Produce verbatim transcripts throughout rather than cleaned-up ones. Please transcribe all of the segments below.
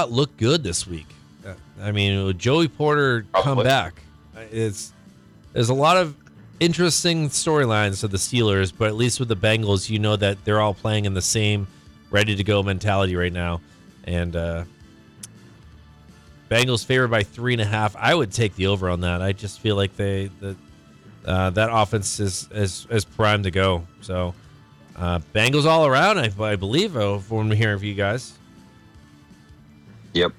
not look good this week. Uh, I mean, with Joey Porter come Probably. back, it's there's a lot of interesting storylines to the Steelers, but at least with the Bengals, you know that they're all playing in the same ready-to-go mentality right now. And uh, Bengals favored by three and a half. I would take the over on that. I just feel like they the, uh, that offense is, is is primed to go. So uh, Bengals all around, I, I believe, uh, from what I'm hearing from you guys. Yep.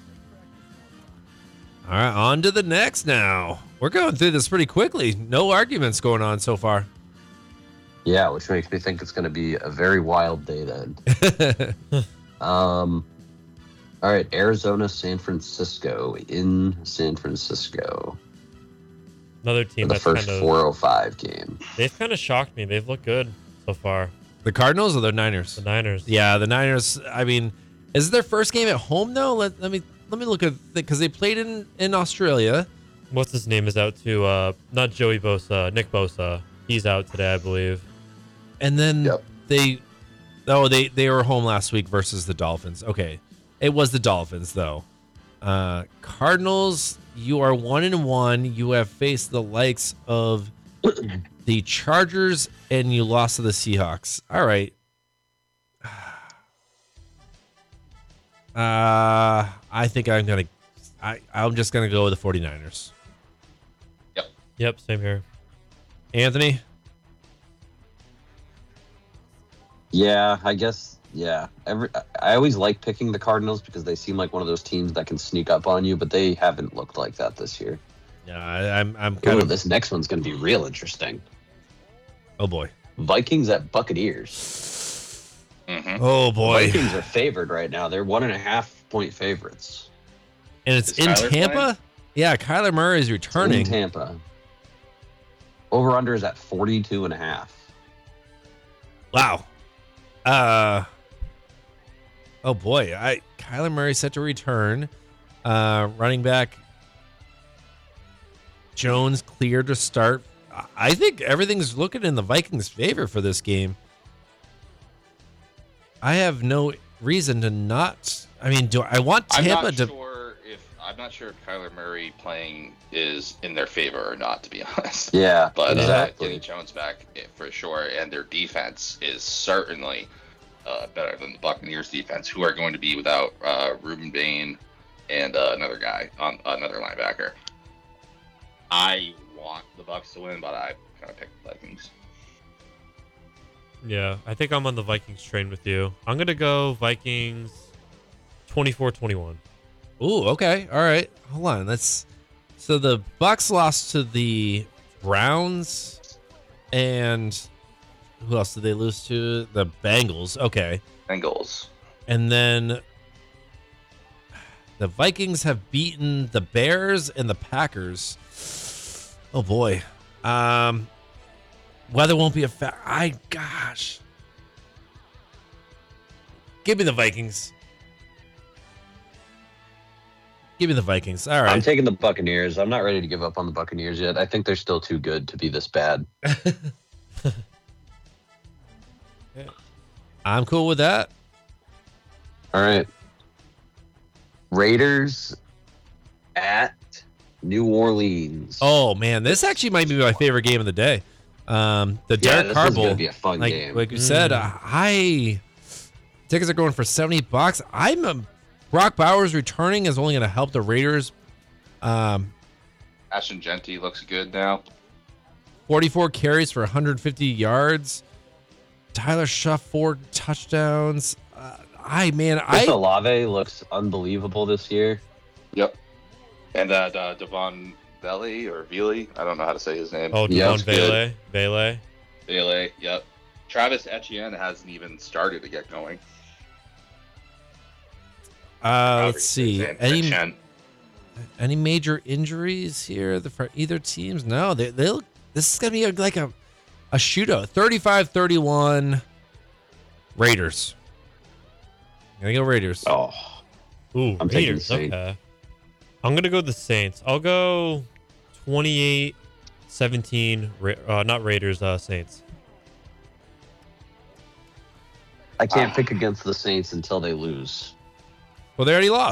All right, on to the next now. We're going through this pretty quickly. No arguments going on so far. Yeah, which makes me think it's going to be a very wild day then. um, all right, Arizona, San Francisco in San Francisco. Another team The that's first kind of four oh five game. they've kind of shocked me. They've looked good so far. The Cardinals or the Niners? The Niners. Yeah, the Niners. I mean, is it their first game at home though? Let, let me let me look at because they played in in Australia. What's his name is out too? Uh, not Joey Bosa, Nick Bosa. He's out today, I believe. And then Yep. they, oh, they they were home last week versus the Dolphins. Okay, it was the Dolphins though. Uh, Cardinals, you are one and one. You have faced the likes of the Chargers, and you lost to the Seahawks. All right. Uh, I think I'm gonna, I I'm just gonna go with the 49ers. Yep, same here. Anthony. Yeah, I guess. Yeah, every I always like picking the Cardinals because they seem like one of those teams that can sneak up on you, but they haven't looked like that this year. Yeah, I, I'm I'm kind Ooh, of. this next one's going to be real interesting. Oh boy. Vikings at Buccaneers. Mm-hmm. Oh boy. Vikings are favored right now. They're one and a half point favorites. And it's Is in Kyler Tampa. playing? Yeah, Kyler Murray is In returning. Tampa. Over under is at forty-two and a half. Wow. Uh. Oh boy, I Kyler Murray set to return. Uh, running back Jones cleared to start. I think everything's looking in the Vikings' favor for this game. I have no reason to not. I mean, do I want I'm Tampa not to? sure if I'm not sure if Kyler Murray playing is in their favor or not, to be honest. Yeah, But uh, exactly. getting Jones back eh, for sure, and their defense is certainly uh, better than the Buccaneers' defense, who are going to be without uh, Reuben Bain and uh, another guy on another linebacker. I want the Bucs to win, but I kind of picked the Vikings. Yeah, I think I'm on the Vikings train with you. I'm going to go Vikings twenty-four twenty-one. Ooh, okay, all right. Hold on. Let's. So the Bucks lost to the Browns, and who else did they lose to? The Bengals. Okay, Bengals. and then the Vikings have beaten the Bears and the Packers. Oh boy, um, weather won't be a fact. I gosh, give me the Vikings. Give me the Vikings. All I'm right. taking the Buccaneers. I'm not ready to give up on the Buccaneers yet. I think they're still too good to be this bad. I'm cool with that. All right. Raiders at New Orleans. Oh man, this actually might be my favorite game of the day. Um, the yeah, Derek this Carr is going to Bowl. be a fun Like game. like you said, uh, I tickets are going for seventy bucks. I'm a, Brock Bowers returning is only going to help the Raiders. Um, Ashton Genty looks good now. forty-four carries for one hundred fifty yards. Tyler Shuff four touchdowns. Uh, I man, Chris I Olave looks unbelievable this year. Yep. And that uh, Devon Vele or Vele, I don't know how to say his name. Oh, Yeah, Devon it's good. Vele. Vele. Vele, yep. Travis Etienne hasn't even started to get going. uh, let's see. And Any Etienne. any major injuries here the, for either teams? No, they they look. This is gonna be a, like a a shootout. thirty-five thirty-one Raiders. Gonna go Raiders. Oh, Ooh, I'm taking the Raiders. Saints. Okay. I'm going to go the Saints. I'll go twenty-eight seventeen. Ra- uh, not Raiders, uh, Saints. I can't Ah. pick against the Saints until they lose. Well, they already lost.